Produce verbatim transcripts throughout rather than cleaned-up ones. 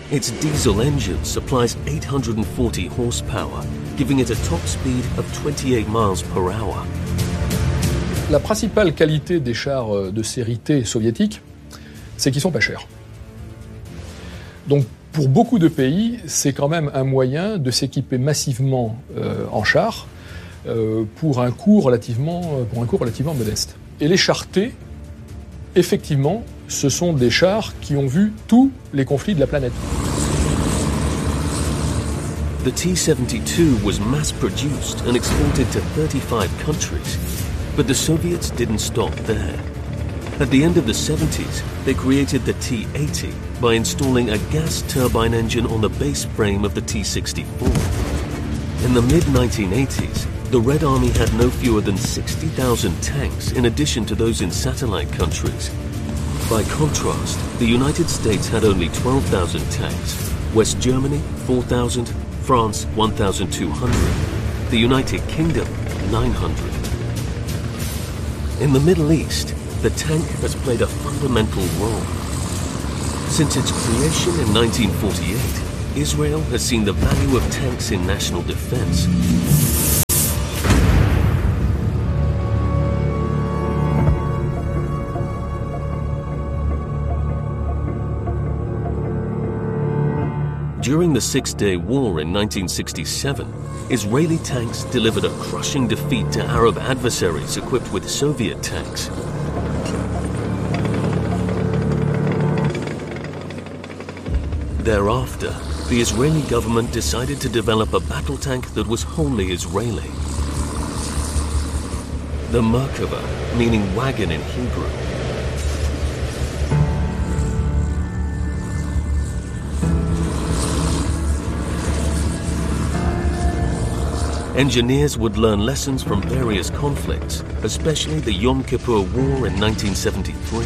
Its diesel engine supplies eight hundred forty horsepower, giving it a top speed of twenty-eight miles per hour. La principale qualité des chars de série T soviétiques, c'est qu'ils sont pas chers. Donc pour beaucoup de pays, c'est quand même un moyen de s'équiper massivement euh, en chars euh, pour un coût relativement, pour un coût relativement modeste. Et les chars T, effectivement, ce sont des chars qui ont vu tous les conflits de la planète. The T seventy-two was mass-produced and exported to thirty-five countries, but the Soviets didn't stop there. At the end of the seventies, they created the T eighty by installing a gas turbine engine on the base frame of the T sixty-four. In the mid nineteen eighties, the Red Army had no fewer than sixty thousand tanks in addition to those in satellite countries. By contrast, the United States had only twelve thousand tanks, West Germany four thousand, France one thousand two hundred, the United Kingdom nine hundred. In the Middle East, the tank has played a fundamental role. Since its creation in nineteen forty-eight, Israel has seen the value of tanks in national defense. During the Six-Day War in nineteen sixty-seven, Israeli tanks delivered a crushing defeat to Arab adversaries equipped with Soviet tanks. Thereafter, the Israeli government decided to develop a battle tank that was wholly Israeli. The Merkava, meaning wagon in Hebrew. Engineers would learn lessons from various conflicts, especially the Yom Kippur War in nineteen seventy-three.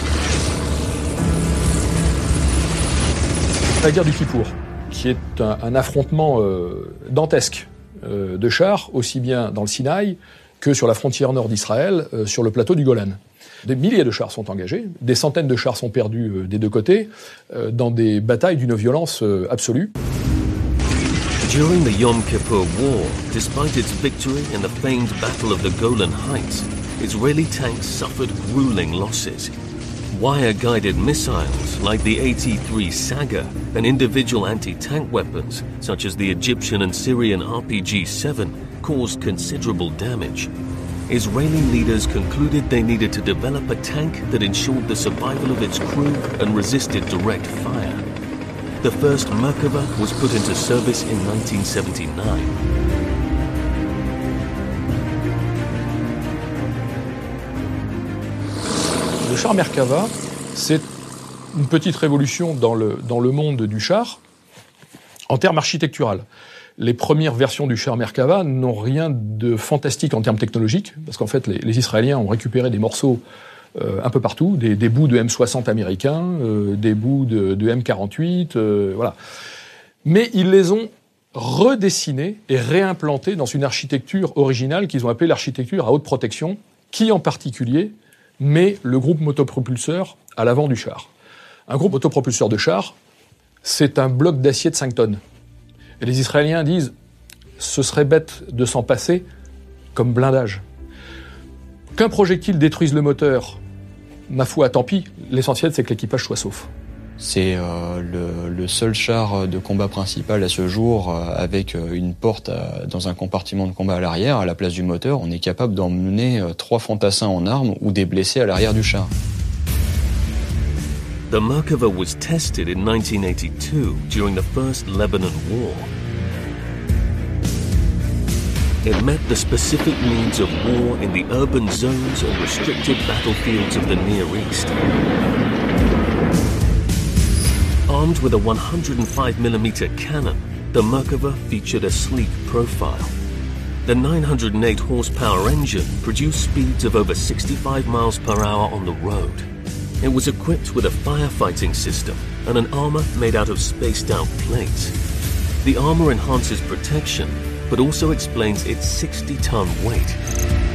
La guerre du Kippour, qui est un, un affrontement euh, dantesque euh, de chars, aussi bien dans le Sinaï que sur la frontière nord d'Israël, euh, sur le plateau du Golan. Des milliers de chars sont engagés, des centaines de chars sont perdus euh, des deux côtés, euh, dans des batailles d'une violence euh, absolue. During the Yom Kippur War, despite its victory in the famed Battle of the Golan Heights, Israeli tanks suffered grueling losses. Wire-guided missiles like the A T three Saga and individual anti-tank weapons such as the Egyptian and Syrian R P G seven caused considerable damage. Israeli leaders concluded they needed to develop a tank that ensured the survival of its crew and resisted direct fire. The first Merkava was put into service in nineteen seventy-nine. Le char Merkava, c'est une petite révolution dans le, dans le monde du char en termes architectural. Les premières versions du char Merkava n'ont rien de fantastique en termes technologiques, parce qu'en fait, les, les Israéliens ont récupéré des morceaux euh, un peu partout, des, des bouts de M soixante américains, euh, des bouts de, de M quarante-huit, euh, voilà. Mais ils les ont redessinés et réimplantés dans une architecture originale qu'ils ont appelée l'architecture à haute protection, qui en particulier met le groupe motopropulseur à l'avant du char. Un groupe motopropulseur de char, c'est un bloc d'acier de cinq tonnes. Et les Israéliens disent, ce serait bête de s'en passer comme blindage. Qu'un projectile détruise le moteur, ma foi, tant pis. L'essentiel, c'est que l'équipage soit sauf. C'est euh, le, le seul char de combat principal à ce jour euh, avec euh, une porte à, dans un compartiment de combat à l'arrière, à la place du moteur. On est capable d'emmener euh, trois fantassins en armes ou des blessés à l'arrière du char. The Merkava was tested in nineteen eighty-two during the First Lebanon War. It met the specific needs of war in the urban zones and restricted battlefields of the Near East. Armed with a one hundred five millimeter cannon, the Merkava featured a sleek profile. The nine hundred eight horsepower engine produced speeds of over sixty-five miles per hour on the road. It was equipped with a firefighting system and an armor made out of spaced-out plates. The armor enhances protection, but also explains its sixty ton weight.